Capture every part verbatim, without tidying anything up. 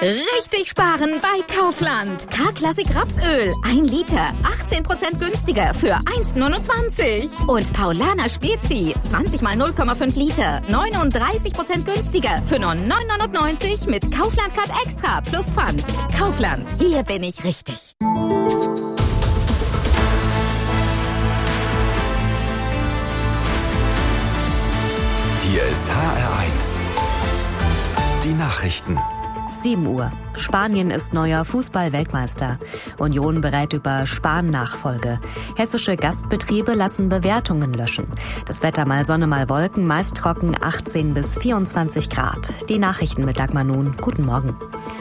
Richtig sparen bei Kaufland. K-Klassik Rapsöl. ein Liter. achtzehn Prozent günstiger für eins Komma neunundzwanzig. Und Paulaner Spezi. zwanzig mal null Komma fünf Liter. neununddreißig Prozent günstiger für nur neun Komma neunundneunzig mit Kaufland Card Extra plus Pfand. Kaufland. Hier bin ich richtig. Hier ist H R eins. Die Nachrichten. sieben Uhr. Spanien ist neuer Fußball-Weltmeister. Union berät über Spahn-Nachfolge. Hessische Gastbetriebe lassen Bewertungen löschen. Das Wetter mal Sonne, mal Wolken, meist trocken, achtzehn bis vierundzwanzig Grad. Die Nachrichten mit Dagmar Nun. Guten Morgen.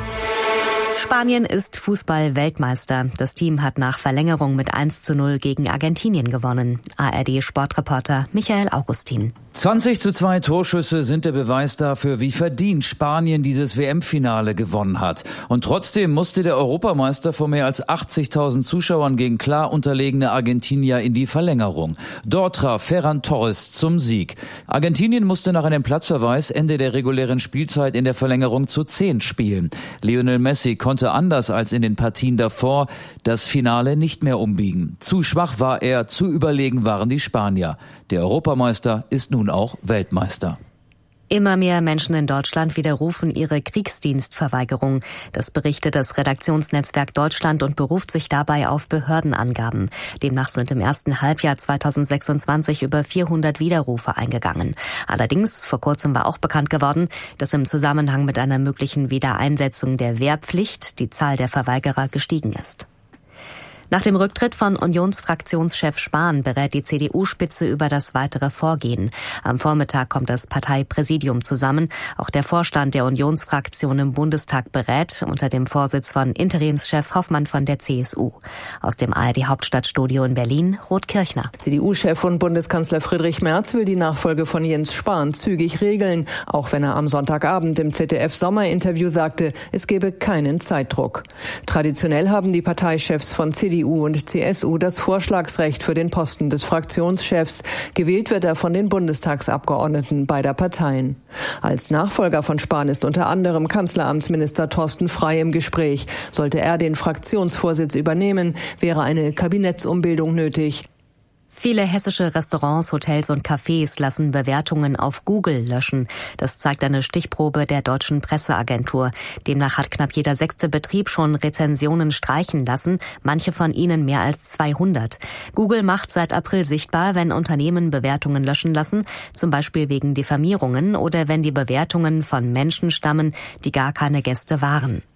Spanien ist Fußball-Weltmeister. Das Team hat nach Verlängerung mit eins zu null gegen Argentinien gewonnen. A R D-Sportreporter Michael Augustin. zwanzig zu zwei Torschüsse sind der Beweis dafür, wie verdient Spanien dieses W M-Finale gewonnen hat. Und trotzdem musste der Europameister vor mehr als achtzigtausend Zuschauern gegen klar unterlegene Argentinier in die Verlängerung. Dort traf Ferran Torres zum Sieg. Argentinien musste nach einem Platzverweis Ende der regulären Spielzeit in der Verlängerung zu zehn spielen. Lionel Messi konnte anders als in den Partien davor das Finale nicht mehr umbiegen. Zu schwach war er, zu überlegen waren die Spanier. Der Europameister ist nun auch Weltmeister. Immer mehr Menschen in Deutschland widerrufen ihre Kriegsdienstverweigerung. Das berichtet das Redaktionsnetzwerk Deutschland und beruft sich dabei auf Behördenangaben. Demnach sind im ersten Halbjahr zweitausendsechsundzwanzig über vierhundert Widerrufe eingegangen. Allerdings, vor kurzem war auch bekannt geworden, dass im Zusammenhang mit einer möglichen Wiedereinsetzung der Wehrpflicht die Zahl der Verweigerer gestiegen ist. Nach dem Rücktritt von Unionsfraktionschef Spahn berät die C D U-Spitze über das weitere Vorgehen. Am Vormittag kommt das Parteipräsidium zusammen. Auch der Vorstand der Unionsfraktion im Bundestag berät unter dem Vorsitz von Interimschef Hoffmann von der C S U. Aus dem A R D-Hauptstadtstudio in Berlin, Ruth Kirchner. C D U-Chef und Bundeskanzler Friedrich Merz will die Nachfolge von Jens Spahn zügig regeln, auch wenn er am Sonntagabend im Z D F-Sommerinterview sagte, es gebe keinen Zeitdruck. Traditionell haben die Parteichefs von C D U und C S U das Vorschlagsrecht für den Posten des Fraktionschefs. Gewählt wird er von den Bundestagsabgeordneten beider Parteien. Als Nachfolger von Spahn ist unter anderem Kanzleramtsminister Thorsten Frey im Gespräch. Sollte er den Fraktionsvorsitz übernehmen, wäre eine Kabinettsumbildung nötig. Viele hessische Restaurants, Hotels und Cafés lassen Bewertungen auf Google löschen. Das zeigt eine Stichprobe der deutschen Presseagentur. Demnach hat knapp jeder sechste Betrieb schon Rezensionen streichen lassen, manche von ihnen mehr als zweihundert. Google macht seit April sichtbar, wenn Unternehmen Bewertungen löschen lassen, zum Beispiel wegen Diffamierungen oder wenn die Bewertungen von Menschen stammen, die gar keine Gäste waren.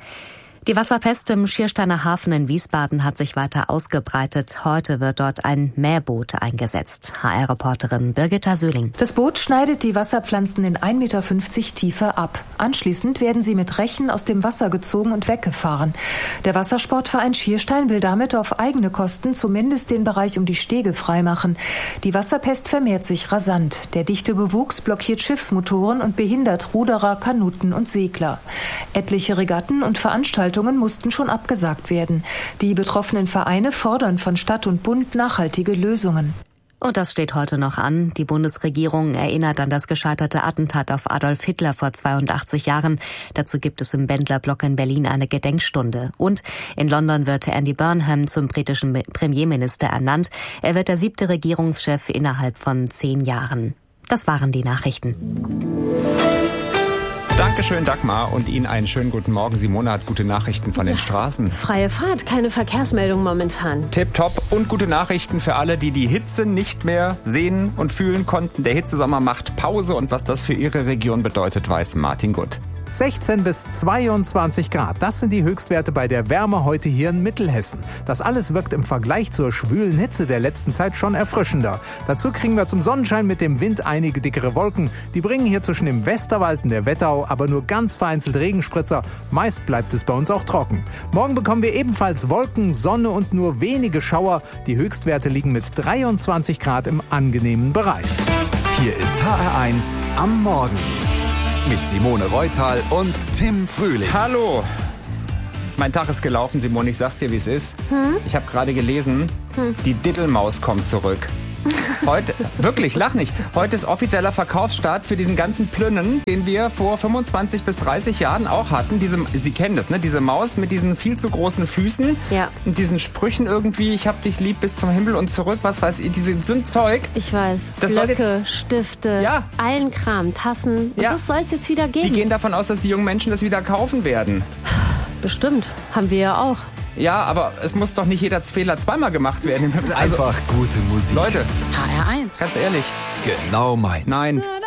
Die Wasserpest im Schiersteiner Hafen in Wiesbaden hat sich weiter ausgebreitet. Heute wird dort ein Mähboot eingesetzt. H R-Reporterin Birgitta Söhling. Das Boot schneidet die Wasserpflanzen in ein Meter fünfzig Tiefe ab. Anschließend werden sie mit Rechen aus dem Wasser gezogen und weggefahren. Der Wassersportverein Schierstein will damit auf eigene Kosten zumindest den Bereich um die Stege freimachen. Die Wasserpest vermehrt sich rasant. Der dichte Bewuchs blockiert Schiffsmotoren und behindert Ruderer, Kanuten und Segler. Etliche Regatten und Veranstaltungen mussten schon abgesagt werden. Die betroffenen Vereine fordern von Stadt und Bund nachhaltige Lösungen. Und das steht heute noch an. Die Bundesregierung erinnert an das gescheiterte Attentat auf Adolf Hitler vor zweiundachtzig Jahren. Dazu gibt es im Bendlerblock in Berlin eine Gedenkstunde. Und in London wird Andy Burnham zum britischen Premierminister ernannt. Er wird der siebte Regierungschef innerhalb von zehn Jahren. Das waren die Nachrichten. Dankeschön, Dagmar, und Ihnen einen schönen guten Morgen. Simone hat gute Nachrichten von den Straßen. Freie Fahrt, keine Verkehrsmeldung momentan. Tipptopp und gute Nachrichten für alle, die die Hitze nicht mehr sehen und fühlen konnten. Der Hitzesommer macht Pause und was das für Ihre Region bedeutet, weiß Martin Gutt. sechzehn bis zweiundzwanzig Grad, das sind die Höchstwerte bei der Wärme heute hier in Mittelhessen. Das alles wirkt im Vergleich zur schwülen Hitze der letzten Zeit schon erfrischender. Dazu kriegen wir zum Sonnenschein mit dem Wind einige dickere Wolken. Die bringen hier zwischen dem Westerwald und der Wetterau aber nur ganz vereinzelt Regenspritzer. Meist bleibt es bei uns auch trocken. Morgen bekommen wir ebenfalls Wolken, Sonne und nur wenige Schauer. Die Höchstwerte liegen mit dreiundzwanzig Grad im angenehmen Bereich. Hier ist H R eins am Morgen. Mit Simone Reutal und Tim Frühling. Hallo. Mein Tag ist gelaufen, Simone, ich sag's dir, wie es ist. Hm? Ich habe gerade gelesen, hm. die Diddelmaus kommt zurück. Heute, wirklich, lach nicht. Heute ist offizieller Verkaufsstart für diesen ganzen Plünnen, den wir vor fünfundzwanzig bis dreißig Jahren auch hatten. Diese, Sie kennen das, ne? Diese Maus mit diesen viel zu großen Füßen. Ja. Und diesen Sprüchen irgendwie, ich hab dich lieb bis zum Himmel und zurück, was weiß ich, diese Zeug. Ich weiß. Das soll Blöcke, jetzt, Stifte, ja. allen Kram, Tassen. Und ja. das soll es jetzt wieder geben. Die gehen davon aus, dass die jungen Menschen das wieder kaufen werden. Bestimmt. Haben wir ja auch. Ja, aber es muss doch nicht jeder Fehler zweimal gemacht werden. Also, Einfach gute Musik. Leute, H R eins. ganz ehrlich. Genau meins. Nein.